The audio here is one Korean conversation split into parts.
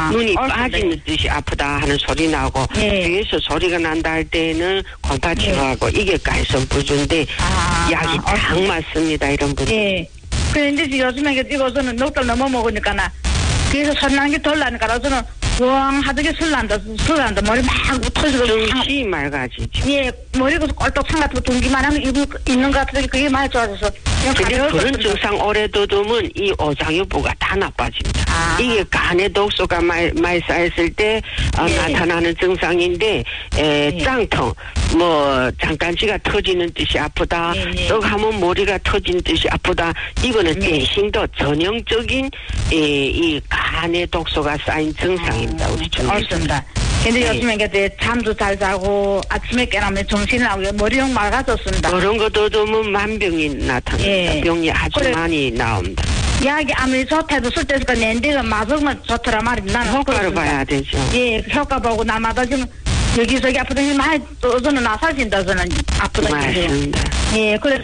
눈이 빠지는 듯이 아프다 하는 소리 나고 뒤에서 소리가 난다 할 때는 곰파 치료하고 이게 갈성부주인데 약이 딱 맞습니다. 이런 분들. 예. 그런데 요즘에 이거 저는 녹달 넘어 먹으니까 나 그래서 소리 나는 게 덜 나니까 저는 왕 하되게 술 난다 머리 막 터지고 정신이 맑아지죠. 예, 머리가 꼴떡상 같은 거 동기만 하면 있는 것 같은데 그게 많이 좋아져서 그런 증상 오래 두면 이 오장유부가 다 나빠집니다. 이게 간에 독소가 많이 쌓였을 때 나타나는 증상인데 짱통 장간지가 터지는 듯이 아프다 썩 하면 머리가 터진 듯이 아프다 이거는 대신도 전형적인 이 간에 독소가 쌓인 증상입니다. 우리 맞습니다. 근데 요즘에 이제 잠도 잘 자고 아침에 깨나면 정신이 나고 머리가 맑아졌습니다. 그런 것도 보면 만병이 나타납니다. 병이 아주 많이 나옵니다. 약이 아무리 좋다도 쓸데가 낸데가 맞으면 좋더라 말입니다. 효과를 봐야 되죠. 예, 효과 보고 나마다 지금 여기저기 아프더니 많이 저는 나사진다 저는 아프다. 맞습니다. 예, 그래서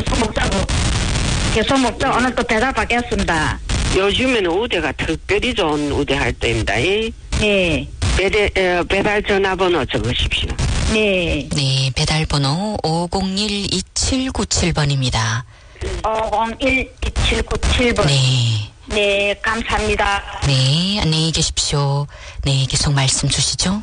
계속 먹자고 오늘 또 배달 받겠습니다. 요즘에는 우대가 특별히 좋은 우대 할 때입니다. 예. 배달 전화번호 적으십시오. 네, 배달번호 501-2797번입니다. 501-2797번. 네, 감사합니다. 네, 안녕히 계십시오. 네, 계속 말씀 주시죠.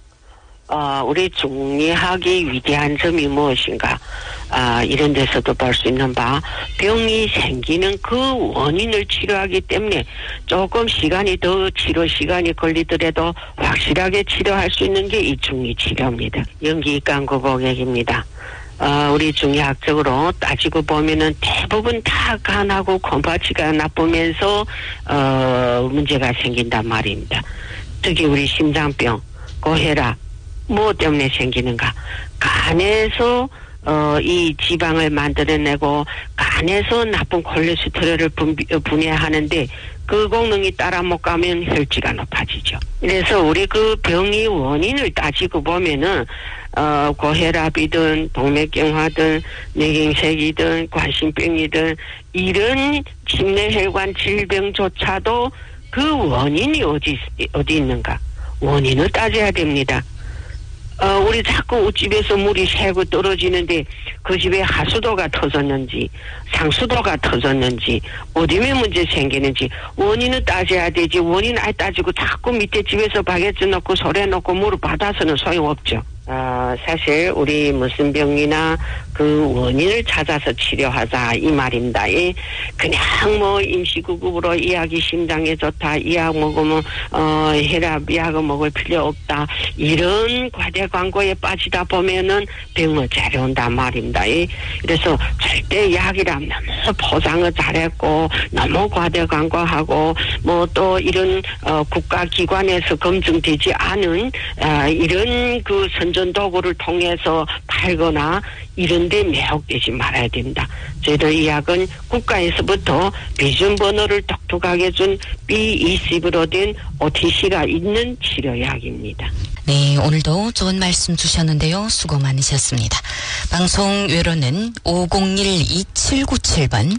우리 중의학의 위대한 점이 무엇인가? 이런 데서도 볼 수 있는 바, 병이 생기는 그 원인을 치료하기 때문에 조금 치료 시간이 걸리더라도 확실하게 치료할 수 있는 게 이 중의치료입니다. 연기관고 고객입니다. 우리 중의학적으로 따지고 보면은 대부분 다 간하고 곰팡이가 나쁘면서, 문제가 생긴단 말입니다. 특히 우리 심장병, 고혈압, 뭐 때문에 생기는가? 간에서 이 지방을 만들어내고 간에서 나쁜 콜레스테롤을 분해하는데 그功能이 따라 못 가면 혈지가 높아지죠. 그래서 우리 그 병의 원인을 따지고 보면은 고혈압이든 동맥경화든 뇌경색이든 관심병이든 이런 심내혈관 질병조차도 그 원인이 어디 있는가? 원인을 따져야 됩니다. 우리 자꾸 집에서 물이 새고 떨어지는데 그 집에 하수도가 터졌는지 상수도가 터졌는지 어디면 문제 생기는지 원인을 따져야 되지. 원인 안 따지고 자꾸 밑에 집에서 바게트 넣고 소래 넣고 물을 받아서는 소용없죠. 사실 우리 무슨 병이나 그 원인을 찾아서 치료하자 이 말입니다. 그냥 임시구급으로 이 약이 심장에 좋다, 이 약 먹으면 혈압 약을 먹을 필요 없다, 이런 과대 광고에 빠지다 보면은 병을 잘해온단 말입니다. 그래서 절대 약이라면 너무 포장을 잘했고 너무 과대 광고하고 뭐 또 이런 국가기관에서 검증되지 않은 이런 그 선전 도구를 통해서 팔거나 이런 데 매혹되지 말아야 됩니다. 저희들 이 약은 국가에서부터 비준번호를 독특하게 준 B20으로 된 OTC가 있는 치료약입니다. 네, 오늘도 좋은 말씀 주셨는데요. 수고 많으셨습니다. 방송 외로는 501-2797번,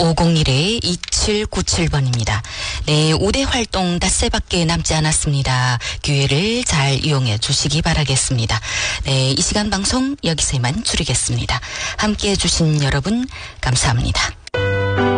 501-2797번입니다. 네, 우대 활동 닷새밖에 남지 않았습니다. 기회를 잘 이용해 주시기 바라겠습니다. 네, 이 시간 방송 여기서 이만 줄이겠습니다. 함께해 주신 여러분 감사합니다.